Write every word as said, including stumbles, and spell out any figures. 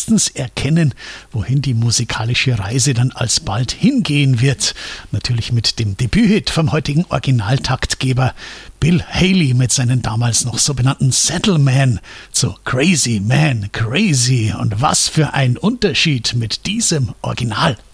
frühestens erkennen, wohin die musikalische Reise dann alsbald hingehen wird. Natürlich mit dem Debüthit vom heutigen Originaltaktgeber Bill Haley mit seinen damals noch so benannten Settlemen zu Crazy Man Crazy. Und was für ein Unterschied mit diesem Original.